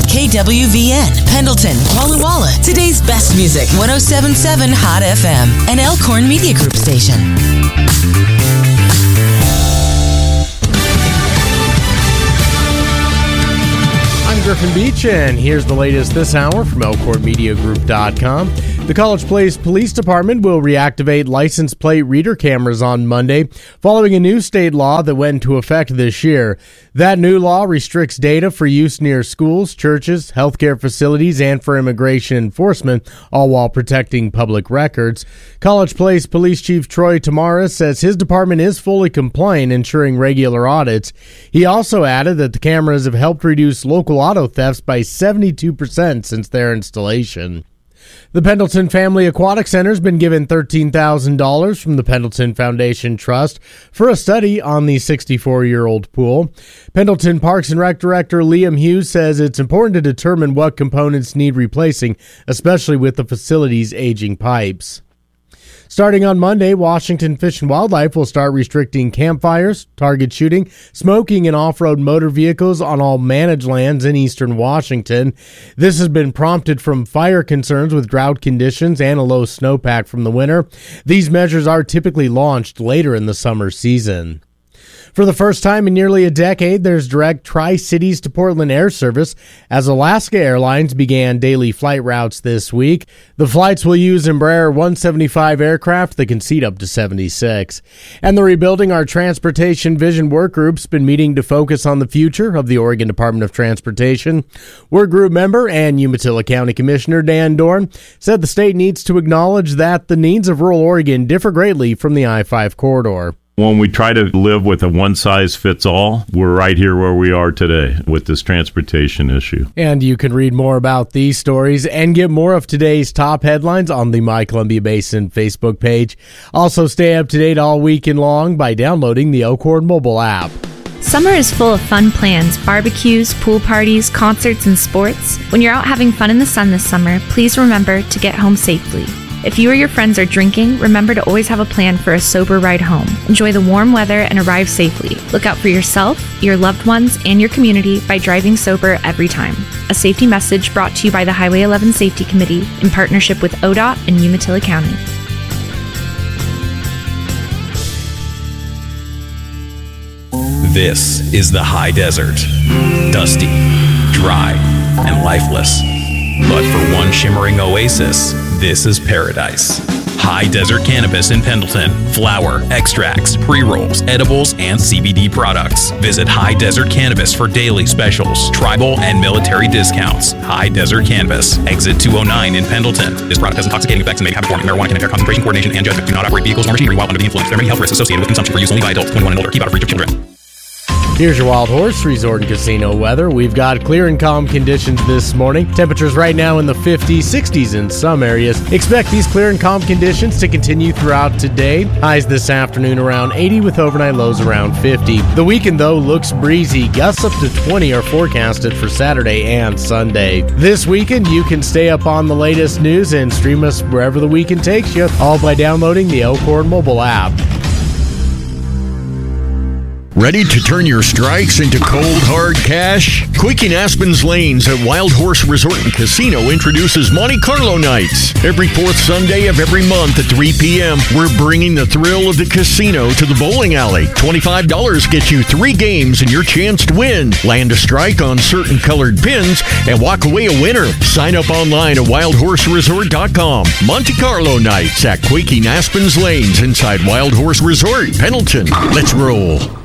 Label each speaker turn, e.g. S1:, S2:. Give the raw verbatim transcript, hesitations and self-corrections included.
S1: K W V N, Pendleton, Walla Walla. Today's best music, one oh seven point seven Hot F M, an Elkhorn Media Group station.
S2: I'm Griffin Beach, and here's the latest this hour from Elkhorn Media Group dot com. The College Place Police Department will reactivate license plate reader cameras on Monday, following a new state law that went into effect this year. That new law restricts data for use near schools, churches, healthcare facilities, and for immigration enforcement, all while protecting public records. College Place Police Chief Troy Tamara says his department is fully compliant, ensuring regular audits. He also added that the cameras have helped reduce local auto thefts by seventy-two percent since their installation. The Pendleton Family Aquatic Center has been given thirteen thousand dollars from the Pendleton Foundation Trust for a study on the sixty-four-year-old pool. Pendleton Parks and Rec Director Liam Hughes says it's important to determine what components need replacing, especially with the facility's aging pipes. Starting on Monday, Washington Fish and Wildlife will start restricting campfires, target shooting, smoking, and off-road motor vehicles on all managed lands in eastern Washington. This has been prompted from fire concerns with drought conditions and a low snowpack from the winter. These measures are typically launched later in the summer season. For the first time in nearly a decade, there's direct Tri-Cities to Portland air service as Alaska Airlines began daily flight routes this week. The flights will use Embraer one seventy-five aircraft that can seat up to seventy-six. And the Rebuilding Our Transportation Vision Work Group's been meeting to focus on the future of the Oregon Department of Transportation. Work group member and Umatilla County Commissioner Dan Dorn said the state needs to acknowledge that the needs of rural Oregon differ greatly from the I five corridor.
S3: When we try to live with a one-size-fits-all, we're right here where we are today with this transportation issue.
S2: And you can read more about these stories and get more of today's top headlines on the My Columbia Basin Facebook page. Also, stay up to date all weekend long by downloading the Elkhorn mobile app.
S4: Summer is full of fun plans, barbecues, pool parties, concerts, and sports. When you're out having fun in the sun this summer, please remember to get home safely. If you or your friends are drinking, remember to always have a plan for a sober ride home. Enjoy the warm weather and arrive safely. Look out for yourself, your loved ones, and your community by driving sober every time. A safety message brought to you by the Highway eleven Safety Committee in partnership with O D O T and Umatilla County.
S5: This is the high desert. Dusty, dry, and lifeless. But for one shimmering oasis, this is paradise. High Desert Cannabis in Pendleton. Flower, extracts, pre-rolls, edibles, and C B D products. Visit High Desert Cannabis for daily specials, tribal, and military discounts. High Desert Cannabis, exit two oh nine in Pendleton. This product has intoxicating effects and may have habit-forming. Marijuana can impair concentration, coordination, and judgment. Do not operate vehicles or machinery while under the influence. There are many health risks associated with consumption for use only by adults twenty-one and older. Keep out of reach of children.
S2: Here's your Wild Horse Resort and Casino weather. We've got clear and calm conditions this morning. Temperatures right now in the fifties, sixties in some areas. Expect these clear and calm conditions to continue throughout today. Highs this afternoon around eighty with overnight lows around fifty. The weekend, though, looks breezy. Gusts up to twenty are forecasted for Saturday and Sunday. This weekend, you can stay up on the latest news and stream us wherever the weekend takes you, all by downloading the Elkhorn mobile app.
S6: Ready to turn your strikes into cold, hard cash? Quaking Aspen's Lanes at Wild Horse Resort and Casino introduces Monte Carlo Nights. Every fourth Sunday of every month at three p.m., we're bringing the thrill of the casino to the bowling alley. twenty-five dollars gets you three games and your chance to win. Land a strike on certain colored pins and walk away a winner. Sign up online at wild horse resort dot com. Monte Carlo Nights at Quaking Aspen's Lanes inside Wild Horse Resort, Pendleton. Let's roll.